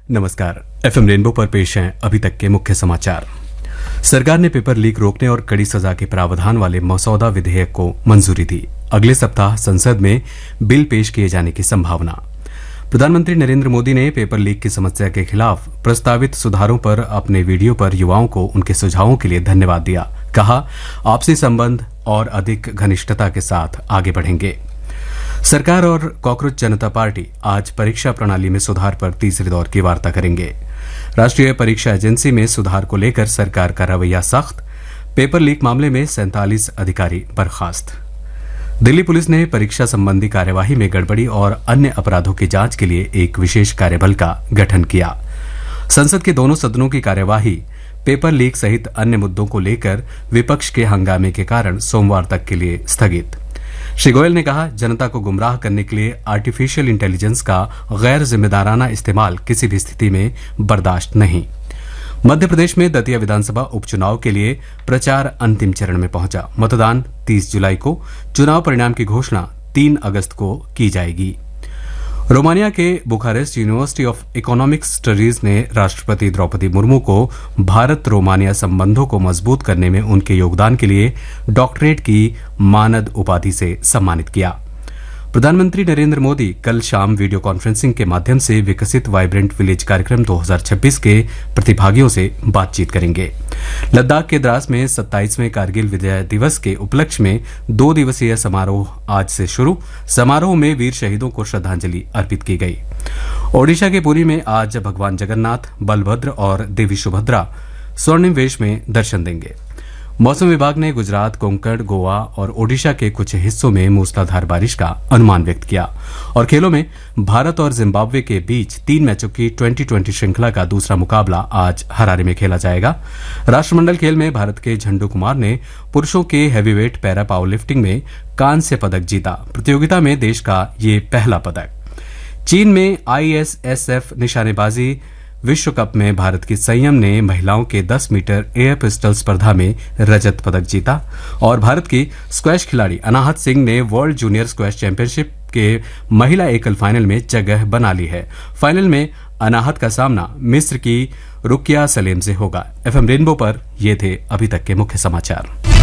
नमस्कार। FM rainbow पर पेश हैं अभी तक के मुख्य समाचार। सरकार ने पेपर लीक रोकने और कड़ी सजा के प्रावधान वाले मसौदा विधेयक को मंजूरी दी। अगले सप्ताह संसद में बिल पेश किए जाने की संभावना। प्रधानमंत्री नरेंद्र मोदी ने पेपर लीक की समस्या के खिलाफ प्रस्तावित सुधारों पर अपने वीडियो पर युवाओं को उनके सुझावों के लिए धन्यवाद दिया। कहा, आपसी संबंध और अधिक घनिष्ठता के साथ आगे बढ़ेंगे। सरकार और कॉकरोच जनता पार्टी आज परीक्षा प्रणाली में सुधार पर तीसरे दौर की वार्ता करेंगे। राष्ट्रीय परीक्षा एजेंसी में सुधार को लेकर सरकार का रवैया सख्त। पेपर लीक मामले में 47 अधिकारी बर्खास्त। दिल्ली पुलिस ने परीक्षा संबंधी कार्यवाही में गड़बड़ी और अन्य अपराधों की जांच के लिए एक विशेष कार्यबल का गठन किया। संसद के दोनों सदनों की कार्यवाही पेपर लीक सहित अन्य मुद्दों को लेकर विपक्ष के हंगामे के कारण सोमवार तक के लिए स्थगित। श्री गोयल ने कहा, जनता को गुमराह करने के लिए आर्टिफिशियल इंटेलिजेंस का गैर जिम्मेदाराना इस्तेमाल किसी भी स्थिति में बर्दाश्त नहीं। मध्य प्रदेश में दतिया विधानसभा उपचुनाव के लिए प्रचार अंतिम चरण में पहुंचा। मतदान 30 जुलाई को, चुनाव परिणाम की घोषणा 3 अगस्त को की जाएगी। रोमानिया के Bucharest university of economic studies ने राष्ट्रपति द्रौपदी मुर्मू को भारत रोमानिया संबंधों को मजबूत करने में उनके योगदान के लिए डॉक्टरेट की मानद उपाधि से सम्मानित किया। प्रधानमंत्री नरेंद्र मोदी कल शाम वीडियो कॉन्फ्रेंसिंग के माध्यम से विकसित वाइब्रेंट विलेज कार्यक्रम 2026 के प्रतिभागियों से बातचीत करेंगे। लद्दाख के द्रास में 27वें कारगिल विजय दिवस के उपलक्ष्य में 2 दिवसीय समारोह आज से शुरू। समारोह में वीर शहीदों को श्रद्धांजलि अर्पित की गई। ओडिशा के पुरी में आज भगवान जगन्नाथ, बलभद्र और देवी सुभद्रा स्वर्णिम वेश में दर्शन देंगे। मौसम विभाग ने गुजरात, कोंकण, गोवा और ओडिशा के कुछ हिस्सों में मूसलाधार बारिश का अनुमान व्यक्त किया। और खेलों में भारत और जिम्बाब्वे के बीच 3 मैचों की 2020 श्रृंखला का दूसरा मुकाबला आज हरारे में खेला जाएगा। राष्ट्रमंडल खेल में भारत के झंडू कुमार ने पुरुषों के हैवीवेट पैरा पावर लिफ्टिंग में कांस्य पदक जीता। प्रतियोगिता में देश का ये पहला पदक। चीन में ISSF निशानेबाजी विश्व कप में भारत की संयम ने महिलाओं के 10 मीटर एयर पिस्टल स्पर्धा में रजत पदक जीता। और भारत की स्क्वैश खिलाड़ी अनाहत सिंह ने वर्ल्ड जूनियर स्क्वैश चैंपियनशिप के महिला एकल फाइनल में जगह बना ली है। फाइनल में अनाहत का सामना मिस्र की रुकिया सलेम से होगा। एफएम रेनबो पर ये थे अभी तक के मुख्य समाचार।